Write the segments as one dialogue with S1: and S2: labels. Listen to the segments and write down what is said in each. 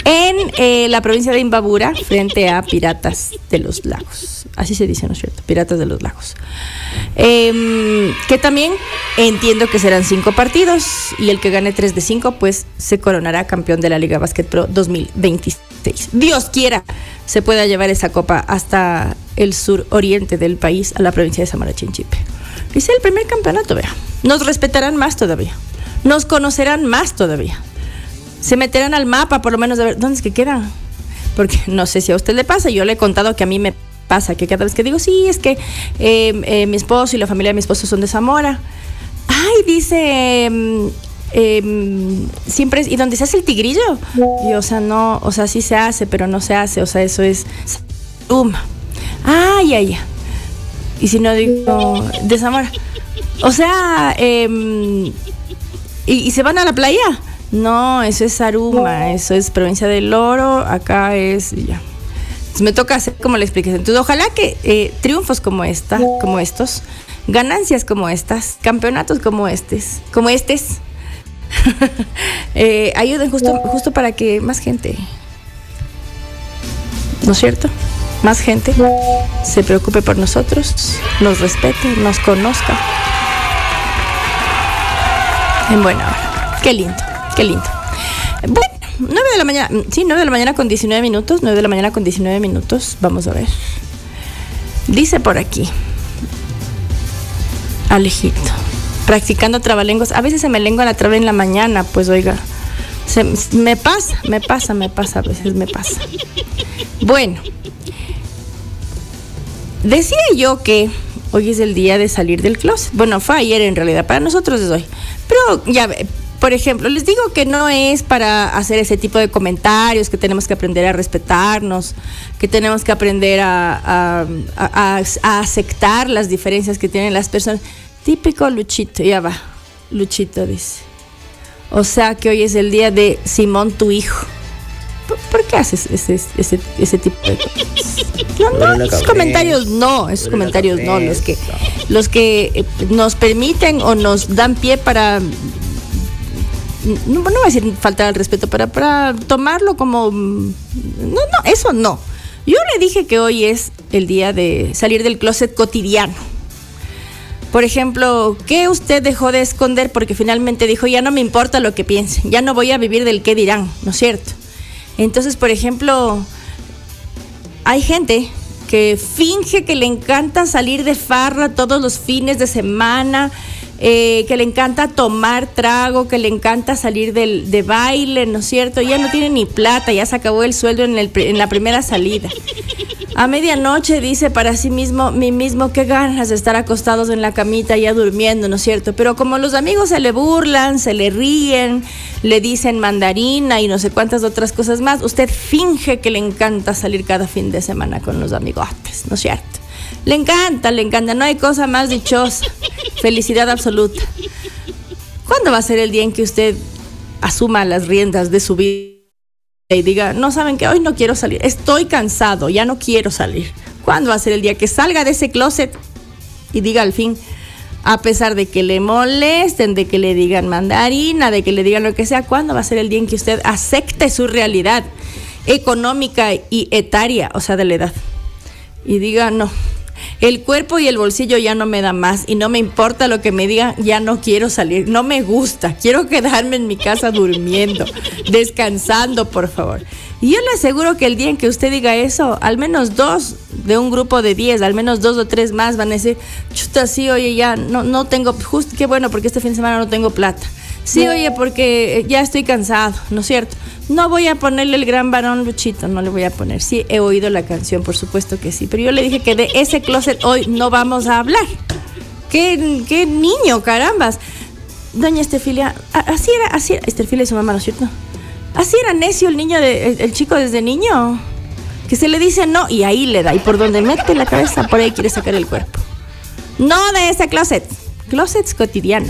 S1: en la provincia de Imbabura, frente a Piratas de los Lagos. Así se dice, ¿no es cierto? Piratas de los Lagos. Que también entiendo que serán 5 partidos y el que gane 3 de 5 pues se coronará campeón de la Liga Básquet Pro 2026. Dios quiera se pueda llevar esa copa hasta el suroriente del país, a la provincia de Samara Chinchipe. Y es el primer campeonato, vea. Nos respetarán más todavía. Nos conocerán más todavía. Se meterán al mapa, por lo menos, de ver dónde es que quedan. Porque no sé si a usted le pasa, yo le he contado que a mí me pasa, que cada vez que digo, sí, es que mi esposo y la familia de mi esposo son de Zamora. Ay, dice, siempre es, ¿y dónde se hace el tigrillo? Y, o sea, no, o sea, sí se hace, pero no se hace, o sea, eso es ay, ay, ay. Y si no digo, de Zamora. O sea, ¿y se van a la playa? No, eso es Aruma, eso es provincia del Oro, acá es, ya. Entonces me toca hacer como la explicación. Entonces, ojalá que triunfos como estos, ganancias como estas, campeonatos como estes, ayuden justo para que más gente, ¿no es cierto? Más gente se preocupe por nosotros, nos respete, nos conozca. En buena hora. Qué lindo. Bueno, 9 de la mañana, sí, 9 de la mañana con 19 minutos, 9 de la mañana con 19 minutos, vamos a ver. Dice por aquí, Alejito, practicando trabalenguas, a veces se me lengua la traba en la mañana, pues oiga, me pasa, a veces me pasa. Bueno, decía yo que hoy es el día de salir del closet. Bueno, fue ayer en realidad, para nosotros es hoy. Pero ya, por ejemplo, les digo que no es para hacer ese tipo de comentarios, que tenemos que aprender a respetarnos, que tenemos que aprender a aceptar las diferencias que tienen las personas. Típico Luchito, ya va, Luchito dice. O sea que hoy es el día de Simón, tu hijo. ¿Por qué haces ese tipo de cosas? No, esos comentarios no, los que nos permiten o nos dan pie para, no voy a decir faltar al respeto, para tomarlo como, no, eso no. Yo le dije que hoy es el día de salir del closet cotidiano. Por ejemplo, ¿qué usted dejó de esconder? Porque finalmente dijo, ya no me importa lo que piensen, ya no voy a vivir del qué dirán, ¿no es cierto? Entonces, por ejemplo, hay gente que finge que le encanta salir de farra todos los fines de semana, que le encanta tomar trago, que le encanta salir de baile, ¿no es cierto? Ya no tiene ni plata, ya se acabó el sueldo en la primera salida. A medianoche dice para sí mismo, qué ganas de estar acostados en la camita ya durmiendo, ¿no es cierto? Pero como los amigos se le burlan, se le ríen, le dicen mandarina y no sé cuántas otras cosas más, usted finge que le encanta salir cada fin de semana con los amigotes, ¿no es cierto? Le encanta, no hay cosa más dichosa, felicidad absoluta. ¿Cuándo va a ser el día en que usted asuma las riendas de su vida y diga, no, saben que hoy no quiero salir, estoy cansado, ya no quiero salir? ¿Cuándo va a ser el día que salga de ese closet y diga al fin, a pesar de que le molesten, de que le digan mandarina, de que le digan lo que sea, cuándo va a ser el día en que usted acepte su realidad económica y etaria, o sea, de la edad, y diga, no, el cuerpo y el bolsillo ya no me da más y no me importa lo que me digan, ya no quiero salir, no me gusta, quiero quedarme en mi casa durmiendo, descansando, por favor? Y yo le aseguro que el día en que usted diga eso, al menos 2 de un grupo de 10, al menos 2 o 3 más van a decir, chuta, sí, oye, ya no tengo, justo, qué bueno, porque este fin de semana no tengo plata. Sí, oye, porque ya estoy cansado, ¿no es cierto? No voy a ponerle el gran varón Luchito, no le voy a poner. Sí, he oído la canción, por supuesto que sí, pero yo le dije que de ese closet hoy no vamos a hablar. ¡Qué niño, carambas! Doña Estefilia, así era, Estefilia y su mamá, ¿no es cierto? Así era necio el chico desde niño, que se le dice no y ahí le da, y por donde mete la cabeza, por ahí quiere sacar el cuerpo. No de ese closet, closets cotidianos,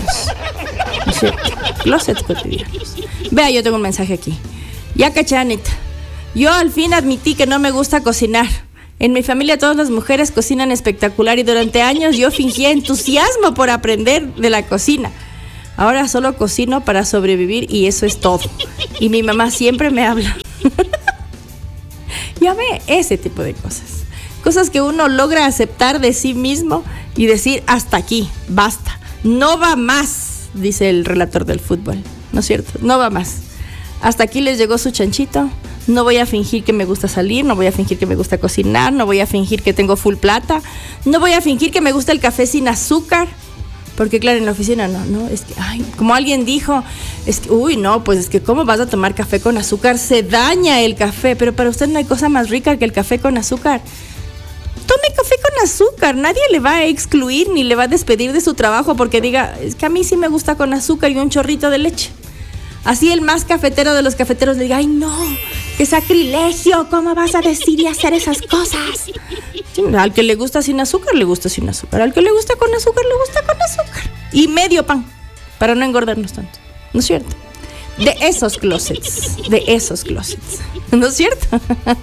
S1: ¿no es cierto? Closets cotidianos. Vea, yo tengo un mensaje aquí. Ya caché, Anita, yo al fin admití que no me gusta cocinar. En mi familia todas las mujeres cocinan espectacular y durante años yo fingía entusiasmo por aprender de la cocina. Ahora solo cocino para sobrevivir y eso es todo. Y mi mamá siempre me habla Ya ve, ese tipo de cosas. Cosas que uno logra aceptar de sí mismo y decir, hasta aquí, basta. No va más, dice el relator del fútbol. ¿No es cierto? No va más. Hasta aquí les llegó su chanchito. No voy a fingir que me gusta salir, no voy a fingir que me gusta cocinar, no voy a fingir que tengo full plata, no voy a fingir que me gusta el café sin azúcar. Porque claro, en la oficina no, es que, ay, como alguien dijo, es que, pues es que ¿cómo vas a tomar café con azúcar? Se daña el café, pero para usted no hay cosa más rica que el café con azúcar. Tome café con azúcar, nadie le va a excluir ni le va a despedir de su trabajo porque diga, es que a mí sí me gusta con azúcar y un chorrito de leche. Así el más cafetero de los cafeteros le diga, ay no, qué sacrilegio, ¿cómo vas a decir y hacer esas cosas? Al que le gusta sin azúcar, le gusta sin azúcar. Al que le gusta con azúcar, le gusta con azúcar. Y medio pan, para no engordarnos tanto. ¿No es cierto? De esos closets. ¿No es cierto?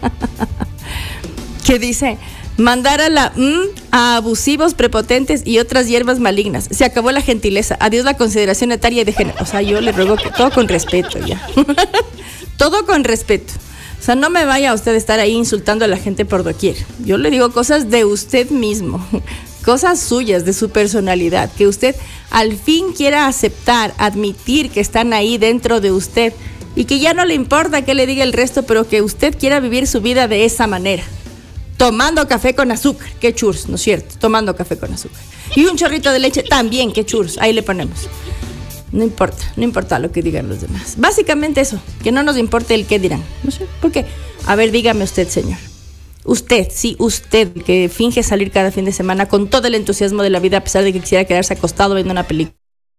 S1: Que dice, mandar a abusivos, prepotentes y otras hierbas malignas. Se acabó la gentileza. Adiós la consideración etaria y de género. O sea, yo le ruego que todo con respeto ya. Todo con respeto. O sea, no me vaya a usted a estar ahí insultando a la gente por doquier. Yo le digo cosas de usted mismo, cosas suyas, de su personalidad, que usted al fin quiera aceptar, admitir que están ahí dentro de usted y que ya no le importa qué le diga el resto, pero que usted quiera vivir su vida de esa manera. Tomando café con azúcar, qué churros, ¿no es cierto? Tomando café con azúcar. Y un chorrito de leche también, qué churros, ahí le ponemos. No importa lo que digan los demás. Básicamente eso, que no nos importe el qué dirán. No sé, ¿por qué? A ver, dígame usted, señor. Usted, que finge salir cada fin de semana con todo el entusiasmo de la vida a pesar de que quisiera quedarse acostado viendo una película.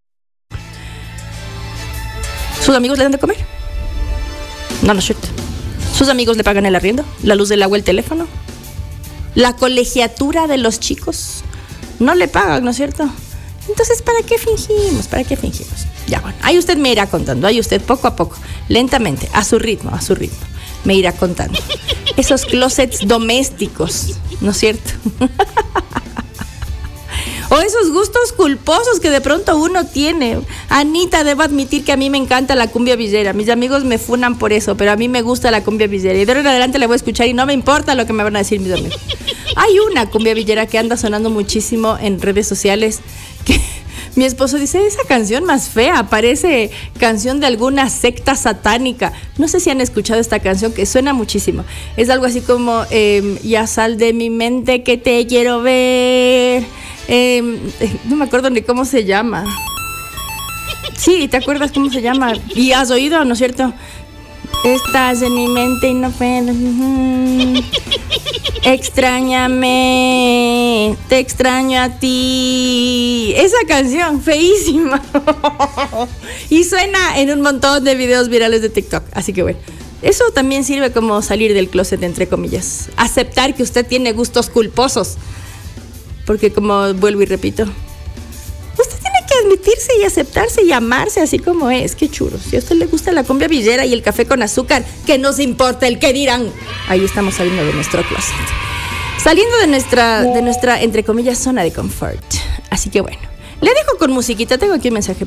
S1: ¿Sus amigos le dan de comer? No es cierto. ¿Sus amigos le pagan el arriendo? ¿La luz del agua, el teléfono? ¿La colegiatura de los chicos? No le pagan, ¿no es cierto? Entonces, ¿para qué fingimos? Ya, bueno, ahí usted me irá contando, ahí usted poco a poco, lentamente, a su ritmo, me irá contando. Esos closets domésticos, ¿no es cierto? O esos gustos culposos que de pronto uno tiene. Anita, debo admitir que a mí me encanta la cumbia villera. Mis amigos me funan por eso, pero a mí me gusta la cumbia villera. Y de ahora en adelante la voy a escuchar y no me importa lo que me van a decir mis amigos. Hay una cumbia villera que anda sonando muchísimo en redes sociales que mi esposo dice, esa canción más fea, parece canción de alguna secta satánica. No sé si han escuchado esta canción que suena muchísimo. Es algo así como, ya sal de mi mente que te quiero ver. No me acuerdo ni cómo se llama. Sí, ¿te acuerdas cómo se llama? Y has oído, ¿no es cierto? Estás en mi mente y no puedo. Extrañame, te extraño a ti. Esa canción, feísima. Y suena en un montón de videos virales de TikTok. Así que bueno, eso también sirve como salir del closet, entre comillas. Aceptar que usted tiene gustos culposos. Porque como vuelvo y repito, usted tiene que admitirse y aceptarse y amarse así como es. Qué churros. Si a usted le gusta la cumbia villera y el café con azúcar, que nos importa el qué dirán. Ahí estamos saliendo de nuestro closet. Saliendo de nuestra, entre comillas, zona de confort. Así que bueno, le dejo con musiquita. Tengo aquí un mensaje,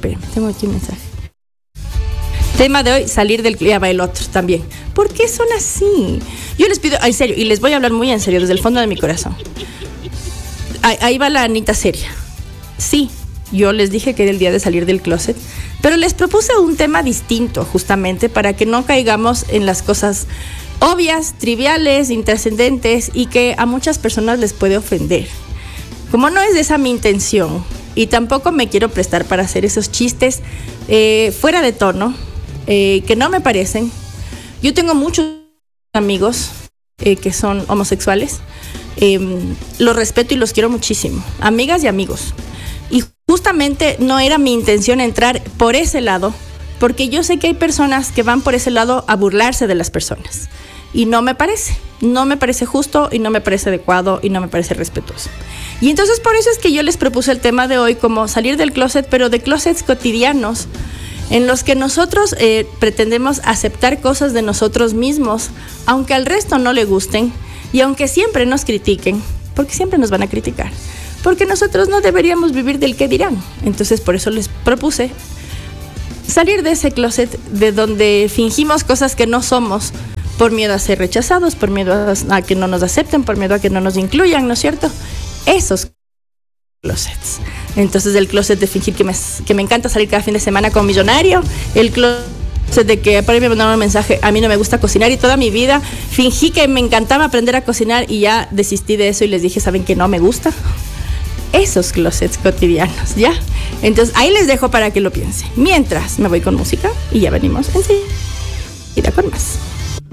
S1: Tema de hoy, salir del... Ya va el otro también. ¿Por qué son así? Yo les pido, en serio, y les voy a hablar muy en serio, desde el fondo de mi corazón. Ahí va la Anita seria. Sí, yo les dije que era el día de salir del closet, pero les propuse un tema distinto, justamente, para que no caigamos en las cosas obvias, triviales, intrascendentes, y que a muchas personas les puede ofender. Como no es esa mi intención, y tampoco me quiero prestar para hacer esos chistes fuera de tono, que no me parecen. Yo tengo muchos amigos que son homosexuales. Los respeto y los quiero muchísimo, amigas y amigos, y justamente no era mi intención entrar por ese lado, porque yo sé que hay personas que van por ese lado a burlarse de las personas, y no me parece justo, y no me parece adecuado, y no me parece respetuoso. Y entonces por eso es que yo les propuse el tema de hoy como salir del closet, pero de closets cotidianos, en los que nosotros pretendemos aceptar cosas de nosotros mismos, aunque al resto no le gusten. Y aunque siempre nos critiquen, porque siempre nos van a criticar, porque nosotros no deberíamos vivir del qué dirán. Entonces por eso les propuse salir de ese closet de donde fingimos cosas que no somos por miedo a ser rechazados, por miedo a que no nos acepten, por miedo a que no nos incluyan, ¿no es cierto? Esos closets. Entonces el closet de fingir que me encanta salir cada fin de semana como millonario, el closet de que por ahí me mandaron un mensaje, a mí no me gusta cocinar y toda mi vida fingí que me encantaba aprender a cocinar y ya desistí de eso y les dije, ¿saben que no me gusta? Esos closets cotidianos, ¿ya? Entonces ahí les dejo para que lo piensen. Mientras me voy con música y ya venimos enseguida con más.